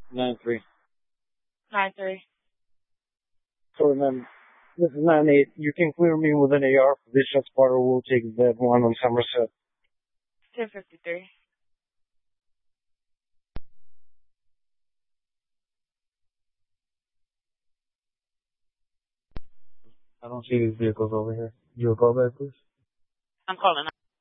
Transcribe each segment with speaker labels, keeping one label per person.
Speaker 1: 9-3.
Speaker 2: 9-3.
Speaker 1: So then, this is 9-8. You can clear me with an AR for Bishop Sparta. We'll take that one on Somerset.
Speaker 2: 1053.
Speaker 1: I don't see these vehicles over here. You a call back, please?
Speaker 2: I'm calling.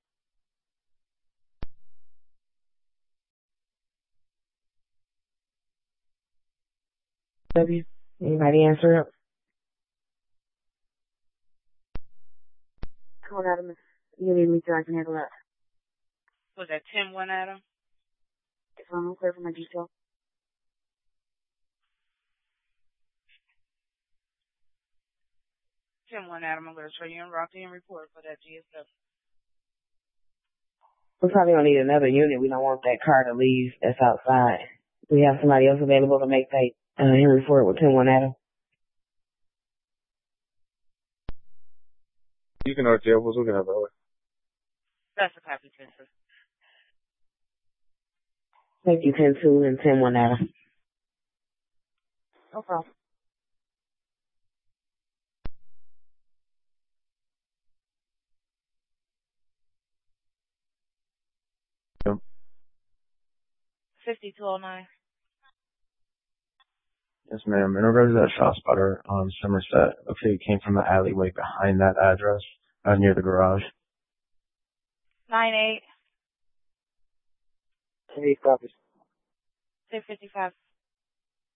Speaker 3: W. Anybody answer it?
Speaker 4: Come on, Adam. You need me to, I can handle that.
Speaker 2: Was that 10-1, Adam?
Speaker 4: If I'm clear for my detail.
Speaker 2: 10-1, Adam. I'm going to show you in Rocky and report for that GSW.
Speaker 3: We probably don't need another unit. We don't want that car to leave that's outside. Do we have somebody else available to make that Henry Ford with 10-1 Adam?
Speaker 1: You can RTO. What's looking at that way?
Speaker 2: That's a copy, 10-2.
Speaker 3: Thank you, 10-2 and 10-1 Adam.
Speaker 4: No problem.
Speaker 1: Yep.
Speaker 2: 5209.
Speaker 1: Yes, ma'am. In regards to that shot spotter on Somerset, okay, it came from the alleyway behind that address, near the garage.
Speaker 2: 9-8.
Speaker 1: 8 copies.
Speaker 2: 1055.